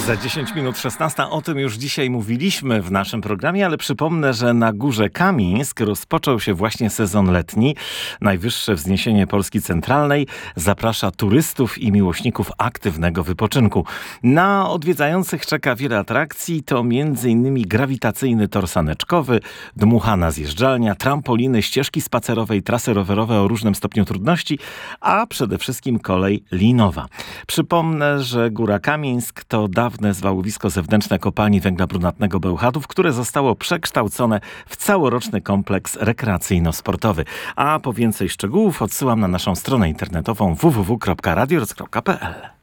Za 10 minut 16. O tym już dzisiaj mówiliśmy w naszym programie, ale przypomnę, że na Górze Kamińsk rozpoczął się właśnie sezon letni. Najwyższe wzniesienie Polski Centralnej zaprasza turystów i miłośników aktywnego wypoczynku. Na odwiedzających czeka wiele atrakcji, to m.in. grawitacyjny tor saneczkowy, dmuchana zjeżdżalnia, trampoliny, ścieżki spacerowe i trasy rowerowe o różnym stopniu trudności, a przede wszystkim kolej linowa. Przypomnę, że Góra Kamińsk to dawne zwałowisko zewnętrzne kopalni węgla brunatnego Bełchatów, które zostało przekształcone w całoroczny kompleks rekreacyjno-sportowy. A po więcej szczegółów odsyłam na naszą stronę internetową www.radiorock.pl.